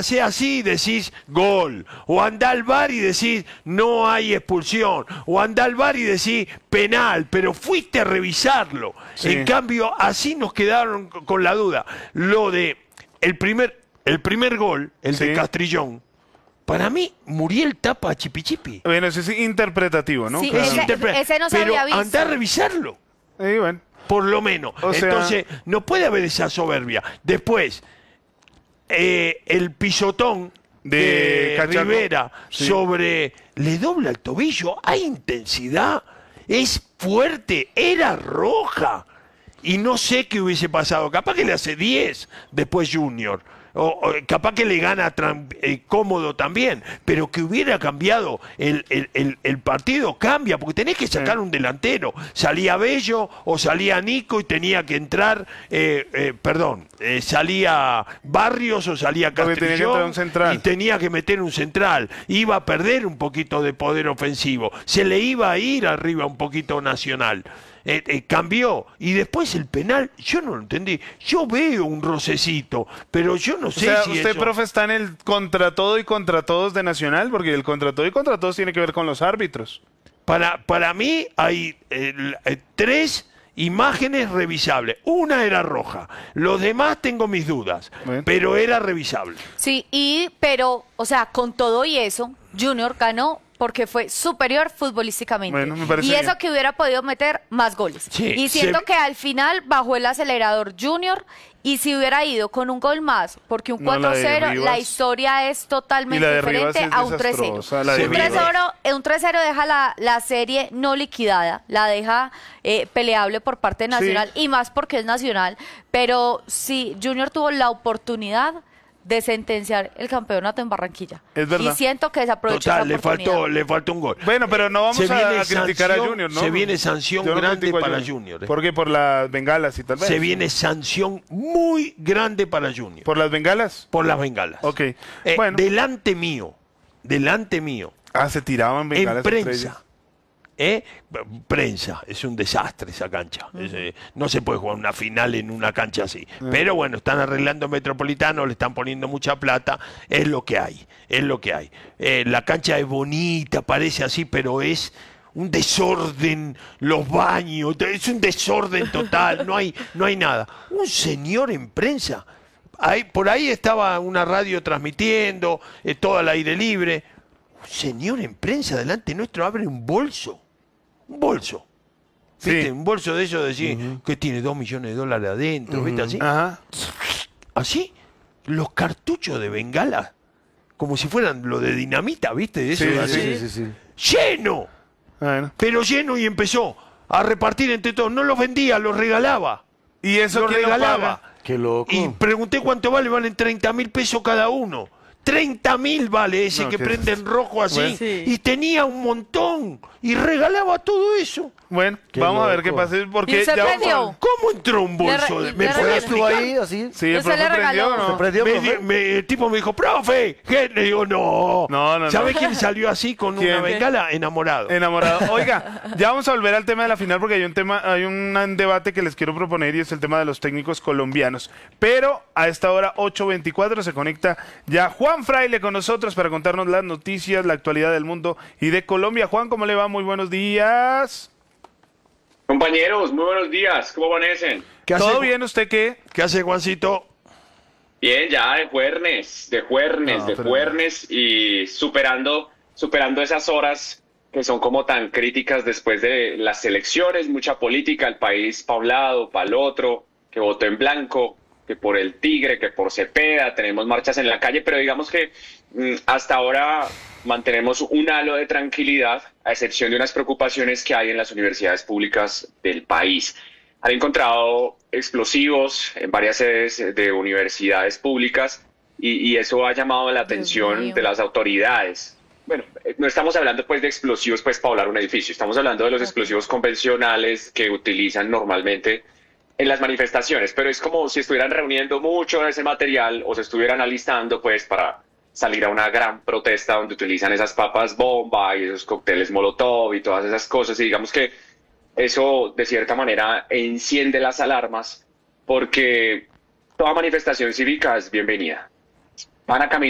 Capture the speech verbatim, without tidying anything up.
hace así y decís gol, o andá al V A R y decís no hay expulsión, o andá al V A R y decís penal, pero fuiste a revisarlo. Sí. En cambio, así nos quedaron con la duda. Lo de el primer, el primer gol, el sí. de Castrillón, para mí, Muriel tapa a Chipi Chipi. Bueno, eso es interpretativo, ¿no? Sí, claro. ese, Interpre- ese no se pero había visto. andá a revisarlo. Sí, bueno. Por lo menos. O sea... Entonces, no puede haber esa soberbia. Después, eh, el pisotón de, de Rivera sí. sobre... Le dobla el tobillo, hay intensidad, es fuerte, era roja. Y no sé qué hubiese pasado. Capaz que le hace diez después Junior. O, o capaz que le gana eh, cómodo también, pero que hubiera cambiado el, el, el, el partido, cambia, porque tenés que sacar un delantero. Salía Bello o salía Nico y tenía que entrar, eh, eh, perdón, eh, salía Barrios o salía Castrillón y tenía que meter un central. Iba a perder un poquito de poder ofensivo, se le iba a ir arriba un poquito Nacional. Eh, eh, cambió y después el penal yo no lo entendí, yo veo un rocecito pero yo no sé o sea, si usted eso... profe está en el contra todo y contra todos de Nacional, porque el contra todo y contra todos tiene que ver con los árbitros. Para, para mí hay eh, eh, tres imágenes revisables, una era roja, los demás tengo mis dudas, bueno. pero era revisable. Sí, y pero, o sea, con todo y eso, Junior ganó porque fue superior futbolísticamente. Bueno, me parece y eso bien. Que hubiera podido meter más goles. Sí, y siento se... que al final bajó el acelerador Junior y si hubiera ido con un gol más, porque un cuatro cero, no, la, la historia es totalmente diferente a un tres cero. Un tres cero deja la, la serie no liquidada, la deja eh, peleable por parte de Nacional, sí. y más porque es Nacional. Pero sí, Junior tuvo la oportunidad de sentenciar el campeonato en Barranquilla. Es verdad. Y siento que se aprovechó Total, esa le faltó, le faltó un gol. Bueno, pero no vamos a, a criticar sanción, a Junior, ¿no? Se viene sanción no grande para Junior. Junior. ¿eh? ¿Por qué? Por las bengalas y tal vez. Se viene sanción muy grande para Junior. ¿Por las bengalas? Por las bengalas. Ok. Eh, bueno. Delante mío, delante mío. Ah, se tiraban bengalas. En prensa. ¿Eh? Prensa, es un desastre esa cancha. Uh-huh. es, eh, no se puede jugar una final en una cancha así. Uh-huh. Pero bueno, están arreglando Metropolitano, le están poniendo mucha plata, es lo que hay, es lo que hay. Eh, la cancha es bonita, parece así, pero es un desorden, los baños, es un desorden total, no hay, no hay nada. Un señor en prensa, ahí, por ahí estaba una radio transmitiendo, eh, todo al aire libre. Un señor en prensa delante nuestro abre un bolso. Un bolso. ¿Viste? Sí. Un bolso de ellos, decir, uh-huh. que tiene dos millones de dólares adentro, uh-huh. ¿viste así? Ajá. Así, los cartuchos de bengala, como si fueran lo de dinamita, ¿viste? Eso, sí, sí, sí, sí, sí. ¡Lleno! Bueno. Pero lleno y empezó a repartir entre todos. No los vendía, los regalaba. ¿Y eso los regalaba? Qué loco. Y pregunté cuánto vale, valen treinta mil pesos cada uno. treinta mil vale ese no, que prende en rojo así. Bueno, sí. Y tenía un montón. Y regalaba todo eso. Bueno, qué vamos loco. A ver qué pasa. Porque ¿Y se ya prendió? ¿Cómo entró un bolso? Le, ¿Me puede explicar? ahí así? Sí, el profe prendió, ¿no? ¿Se prendió, me, di, me, el tipo me dijo, profe. ¿Qué? Le digo, no. No, no, ¿Sabes no. quién salió así con ¿Quién? una bengala? Enamorado. Enamorado. Oiga, ya vamos a volver al tema de la final porque hay un tema, hay un debate que les quiero proponer y es el tema de los técnicos colombianos. Pero a esta hora, ocho veinticuatro, se conecta ya Juan Fraile con nosotros para contarnos las noticias, la actualidad del mundo y de Colombia. Juan, ¿cómo le va? Muy buenos días. Compañeros, muy buenos días. ¿Cómo amanecen? ¿Todo bien? ¿Usted qué? ¿Qué hace, Juancito? Bien, ya de juernes, de juernes, no, de pero... juernes y superando, superando esas horas que son como tan críticas después de las elecciones, mucha política, el país pa' un lado, pa' el otro, que votó en blanco, que por el Tigre, que por Cepeda, tenemos marchas en la calle, pero digamos que mmm, hasta ahora mantenemos un halo de tranquilidad, a excepción de unas preocupaciones que hay en las universidades públicas del país. Han encontrado explosivos en varias sedes de universidades públicas y, y eso ha llamado la atención de las autoridades. Bueno, no estamos hablando pues de explosivos pues para volar un edificio, estamos hablando de los explosivos convencionales que utilizan normalmente en las manifestaciones, pero es como si estuvieran reuniendo mucho de ese material o se estuvieran alistando pues para salir a una gran protesta donde utilizan esas papas bomba y esos cócteles molotov y todas esas cosas, y digamos que eso de cierta manera enciende las alarmas porque toda manifestación cívica es bienvenida. Van a caminar